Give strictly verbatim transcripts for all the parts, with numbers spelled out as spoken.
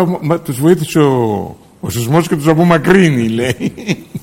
Τώρα τους βοήθησε ο, ο σεισμός και τους απομακρύνει, λέει,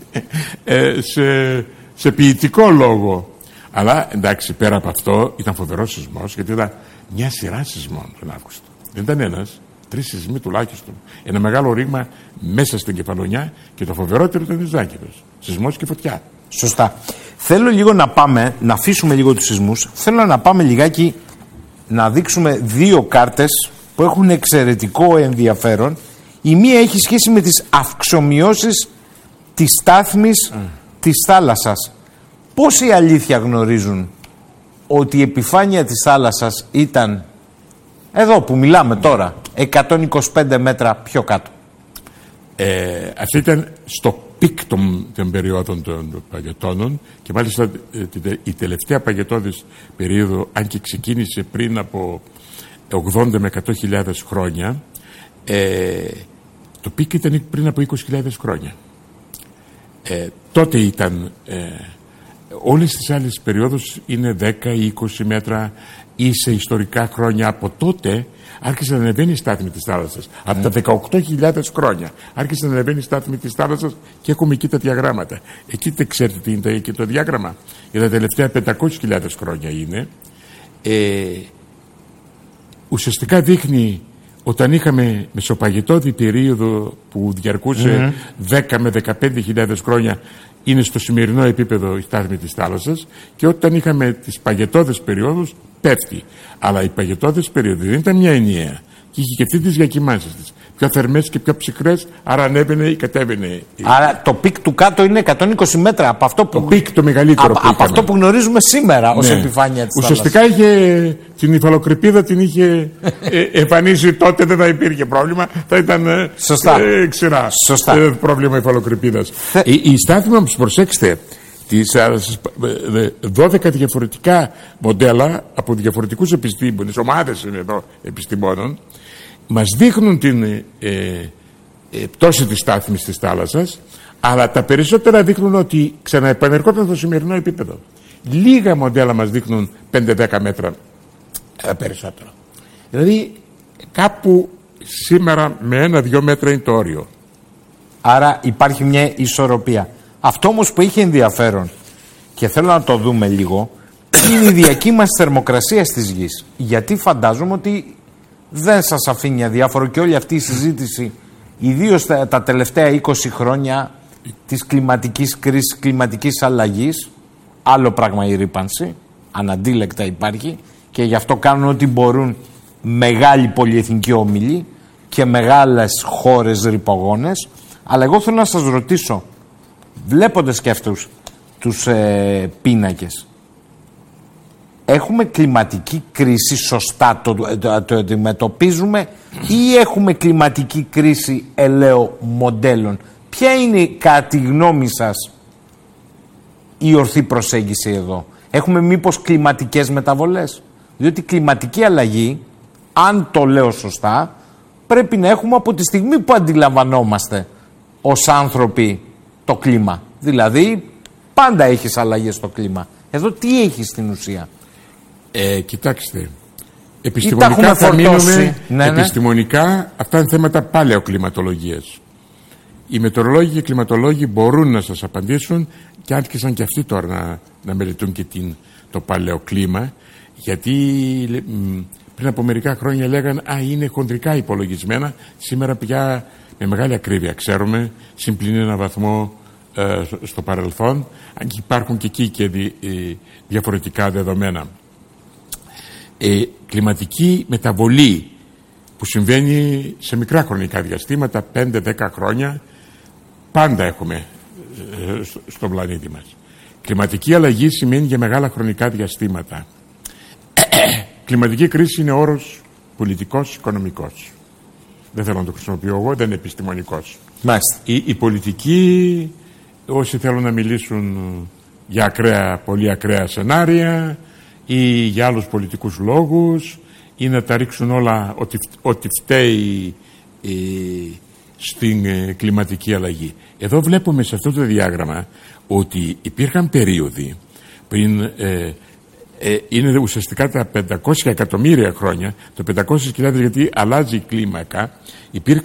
ε, σε, σε ποιητικό λόγο. Αλλά εντάξει, πέρα από αυτό ήταν φοβερός σεισμός, γιατί ήταν μια σειρά σεισμών τον Αύγουστο. Δεν ήταν ένας, τρεις σεισμοί τουλάχιστον. Ένα μεγάλο ρήγμα μέσα στην Κεφαλονιά και το φοβερότερο ήταν ο Ζάκυρος. Σεισμός και φωτιά. Σωστά. Θέλω λίγο να πάμε, να αφήσουμε λίγο τους σεισμούς. Θέλω να πάμε λιγάκι να δείξουμε δύο κάρτες που έχουν εξαιρετικό ενδιαφέρον. Η μία έχει σχέση με τις αυξομοιώσεις της στάθμης mm. της θάλασσας. Πόσοι αλήθεια γνωρίζουν ότι η επιφάνεια της θάλασσας ήταν, εδώ που μιλάμε τώρα, εκατόν είκοσι πέντε μέτρα πιο κάτω? Ε, αυτή ήταν στο πικ των, των περιόδων των παγετώνων και μάλιστα η τελευταία παγετώδης περίοδο, αν και ξεκίνησε πριν από ογδόντα με εκατό χιλιάδες χρόνια, ε, το πικ ήταν πριν από είκοσι χιλιάδες χρόνια. Ε, τότε ήταν, ε, όλες τις άλλες περιόδους είναι δέκα ή είκοσι μέτρα ή σε ιστορικά χρόνια. Από τότε άρχισε να ανεβαίνει η στάθμη της θάλασσας. Mm. Από τα δεκαοκτώ χιλιάδες χρόνια άρχισε να ανεβαίνει η στάθμη της θάλασσας και έχουμε εκεί τα διαγράμματα. Εκεί δεν ξέρετε τι είναι και το διάγραμμα. Για τα τελευταία πεντακόσιες χιλιάδες χρόνια είναι. Ε, ουσιαστικά δείχνει όταν είχαμε μεσοπαγετώδη περίοδο που διαρκούσε mm. δέκα με δεκαπέντε χιλιάδες χρόνια, είναι στο σημερινό επίπεδο η στάθμη της θάλασσας, και όταν είχαμε τις παγετώδες περιόδους πέφτει. Αλλά η παγετώδες περίοδο δεν ήταν μια ενιαία και είχε και αυτή τις διακυμάνσεις της. Πιο θερμές και πιο ψυχρές, άρα ανέβαινε ή κατέβαινε. Άρα το πικ του κάτω είναι εκατόν είκοσι μέτρα από αυτό που, το πικ το μεγαλύτερο από, από αυτό που γνωρίζουμε σήμερα ως ναι. επιφάνεια της ουσιαστικά θάλασσας. Είχε την υφαλοκρηπίδα, την είχε ε, εμφανίσει τότε, δεν θα υπήρχε πρόβλημα, θα ήταν Σωστά. Ε, ξηρά. Σωστά. Ε, πρόβλημα υφαλοκρηπίδας. Θε... Η, η στάθμη όμως, προσέξτε, τις δώδεκα διαφορετικά μοντέλα από διαφορετικούς επιστήμονες, ομάδες είναι εδώ επιστημόνων, μας δείχνουν την ε, ε, πτώση της στάθμης της θάλασσας, αλλά τα περισσότερα δείχνουν ότι ξαναεπανερχόταν στο σημερινό επίπεδο. Λίγα μοντέλα μας δείχνουν πέντε δέκα μέτρα ε, περισσότερο. Δηλαδή κάπου σήμερα με ένα δυο μέτρα είναι το όριο. Άρα υπάρχει μια ισορροπία. Αυτό όμως που έχει ενδιαφέρον και θέλω να το δούμε λίγο είναι η διακύμανση θερμοκρασίας της γης. Γιατί φαντάζομαι ότι δεν σας αφήνει αδιάφορο και όλη αυτή η συζήτηση, ιδίως τα, τα τελευταία είκοσι χρόνια της κλιματικής κρίσης, κλιματικής αλλαγής, άλλο πράγμα η ρύπανση, αναντίλεκτα υπάρχει, και γι' αυτό κάνουν ό,τι μπορούν μεγάλοι πολυεθνικοί όμιλοι και μεγάλες χώρες ρυπογόνες. Αλλά εγώ θέλω να σας ρωτήσω, βλέποντας και αυτούς τους ε, πίνακες, έχουμε κλιματική κρίση, σωστά το, το, το αντιμετωπίζουμε, ή έχουμε κλιματική κρίση ελαίο μοντέλων? Ποια είναι κατά τη γνώμη σας η ορθή προσέγγιση εδώ? Έχουμε μήπως κλιματικές μεταβολές? Διότι κλιματική αλλαγή, αν το λέω σωστά, πρέπει να έχουμε από τη στιγμή που αντιλαμβανόμαστε ως άνθρωποι το κλίμα. Δηλαδή πάντα έχεις αλλαγές στο κλίμα. Εδώ τι έχει στην ουσία? Ε, κοιτάξτε, επιστημονικά θα μείνουμε, ναι, επιστημονικά ναι. Αυτά είναι θέματα παλαιοκλιματολογίας. Οι μετεωρολόγοι και οι κλιματολόγοι μπορούν να σας απαντήσουν, και άρχισαν και αυτοί τώρα να, να μελετούν και την, το παλαιοκλίμα, γιατί πριν από μερικά χρόνια λέγαν «Α, είναι χοντρικά υπολογισμένα». Σήμερα πια με μεγάλη ακρίβεια ξέρουμε, συμπλην ένα βαθμό ε, στο παρελθόν, αν και υπάρχουν και εκεί και δι, ε, διαφορετικά δεδομένα. Ε, κλιματική μεταβολή που συμβαίνει σε μικρά χρονικά διαστήματα, πέντε δέκα χρόνια, πάντα έχουμε ε, στο, στον πλανήτη μας. Κλιματική αλλαγή σημαίνει για μεγάλα χρονικά διαστήματα. Κλιματική κρίση είναι όρος πολιτικός, οικονομικός. Δεν θέλω να το χρησιμοποιώ εγώ, δεν είναι επιστημονικός. Οι, οι πολιτικοί, όσοι θέλουν να μιλήσουν για ακραία, πολύ ακραία σενάρια ή για άλλους πολιτικούς λόγους, ή να τα ρίξουν όλα ότι, ότι φταίει ε, στην ε, κλιματική αλλαγή. Εδώ βλέπουμε σε αυτό το διάγραμμα ότι υπήρχαν περίοδοι πριν ε, ε, είναι ουσιαστικά τα πεντακόσια εκατομμύρια χρόνια, το πεντακόσιες χιλιάδες, γιατί αλλάζει η κλίμακα, υπήρχαν